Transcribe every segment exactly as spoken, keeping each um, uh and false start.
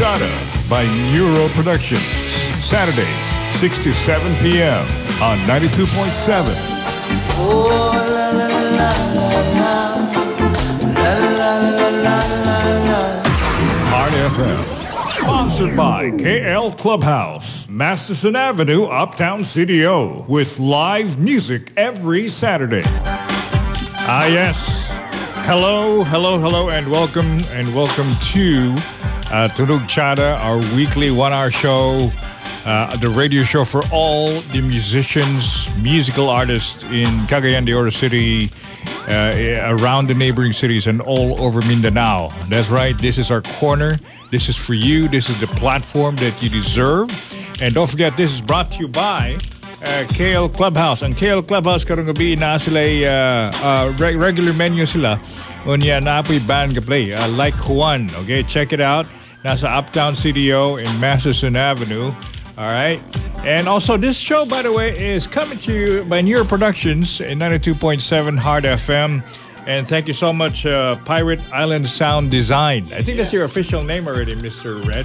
Chata by Neuro Productions. Saturdays, six to seven p.m. on ninety-two point seven. Oh, la la la la la la la la la la la. Hard F M. Sponsored by K L Clubhouse, Masterson Avenue, Uptown C D O, with live music every Saturday. Ah, yes. Hello, hello, hello, and welcome, and welcome to uh, Tunog Chata, our weekly one-hour show, uh, the radio show for all the musicians, musical artists in Cagayan de Oro City, uh, around the neighboring cities, and all over Mindanao. That's right. This is our corner. This is for you. This is the platform that you deserve. And don't forget, this is brought to you by uh, K L Clubhouse. Ang K L Clubhouse karong gabi na sila uh, uh, re- regular menu sila. Unya na apoy band ka play. Uh, like Juan. Okay, check it out. Nasa Uptown C D O in Masterson Avenue. All right. And also, this show, by the way, is coming to you by Neuro Productions in ninety-two point seven Hard F M. And thank you so much, uh, Pirate Island Sound Design. I think yeah. that's your official name already, Mister Red.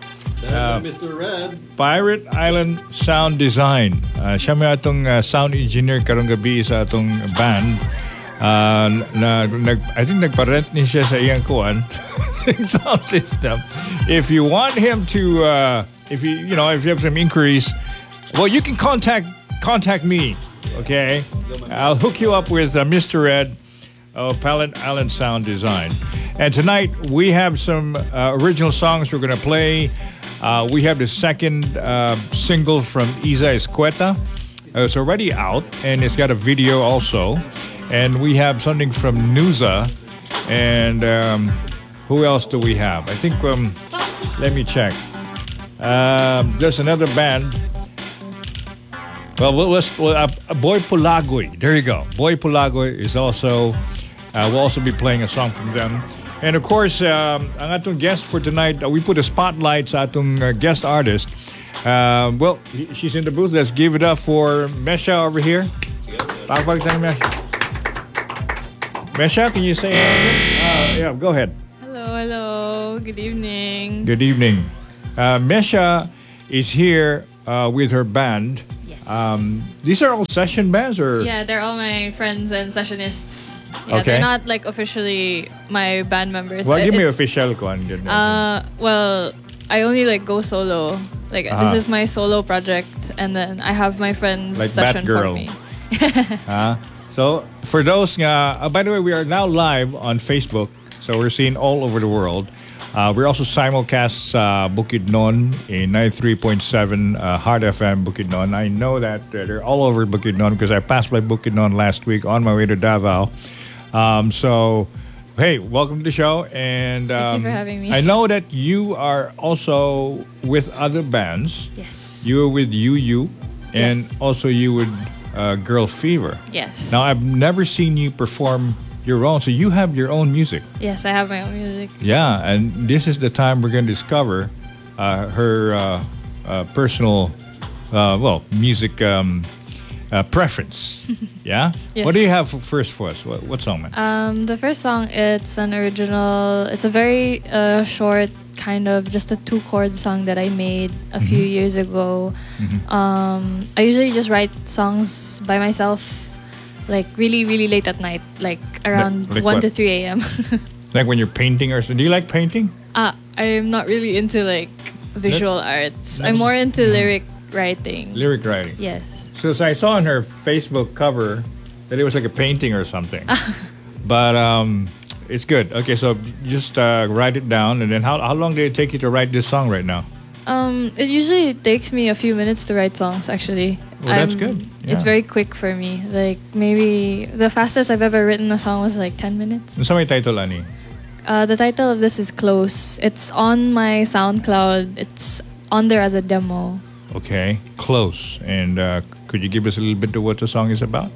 Uh, Mister Red. Pirate Island Sound Design. Uh, siya may atong uh, sound engineer karong gabi sa atong band. Uh, na, nag, I think nagparent ni siya sa iyang kuan sound system. If you want him to, uh, if you you know, if you have some inquiries, well, you can contact contact me. Okay, I'll hook you up with uh, Mister Red. Oh, Pirate Island Sound Design. And tonight we have some uh, original songs we're going to play. Uh, we have the second uh, single from Isa Escueta. Uh, it's already out, and it's got a video also. And we have something from Nuza. And um, who else do we have? I think, um, let me check. Um, there's another band. Well, let's, uh, Boy Pulagoy. There you go. Boy Pulagoy is also... Uh, we'll also be playing a song from them. And of course, um, ang atong guest for tonight, uh, we put a spotlight sa atong uh, guest artist. Uh, well, he, she's in the booth. Let's give it up for Mesha over here. Pagpag tayo, Mesha. Mesha, can you say anything? Uh, yeah, go ahead. Hello, hello. Good evening. Good evening. Uh, Mesha is here uh, with her band. Yes. Um, these are all session bands, or? Yeah, they're all my friends and sessionists. Yeah, okay. They're not like officially my band members. Well, give it, me official one. Uh, well, I only like go solo. Like uh-huh. this is my solo project, and then I have my friends like session Batgirl. for me. uh, so for those, uh, uh, by the way, we are now live on Facebook, so we're seen all over the world. Uh, we're also simulcast uh, Bukidnon in ninety-three point seven uh, Hard F M Bukidnon. I know that uh, they're all over Bukidnon because I passed by Bukidnon last week on my way to Davao. Um, so, hey, welcome to the show. And um, Thank you for having me. I know that you are also with other bands. Yes. You were with U U, and yes. also you with uh, Girl Fever. Yes. Now, I've never seen you perform your own, so you have your own music. Yes, I have my own music. Yeah, and this is the time we're going to discover uh, her uh, uh, personal, uh, well, music um, uh, preference. Yeah? Yes. What do you have for first for us? What, what song, man? Um, the first song, it's an original. It's a very uh, short, kind of just a two-chord song that I made a mm-hmm. few years ago. Mm-hmm. Um, I usually just write songs by myself, like really, really late at night, like around like, like one what? to three a.m. Like when you're painting or something. Do you like painting? Uh, I'm not really into like visual That, arts. I'm more into mm. lyric writing. Lyric writing. Yes. So, so I saw on her Facebook cover that it was like a painting or something. But um, it's good. Okay, so just uh, write it down. And then how, how long did it take you to write this song right now? Um, it usually takes me a few minutes to write songs, actually. Well, that's good. Yeah. It's very quick for me. Like, maybe the fastest I've ever written a song was like ten minutes. Ano sa may title, Ani? Uh, the title of this is Close. It's on my SoundCloud. It's on there as a demo. Okay, Close. And uh, could you give us a little bit of what the song is about?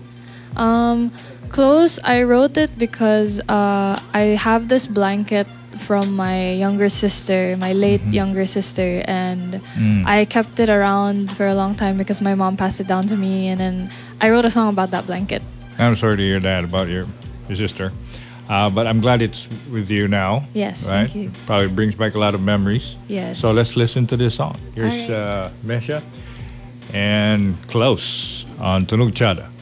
Um, Close, I wrote it because uh, I have this blanket from my younger sister, my late mm-hmm. younger sister, and mm. I kept it around for a long time because my mom passed it down to me, and then I wrote a song about that blanket. I'm sorry to hear that about your, your sister. Uh, but I'm glad it's with you now. Yes, right? thank you. Probably brings back a lot of memories. Yes. So let's listen to this song. Here's All uh, Mesha and Close on Tunog Chada.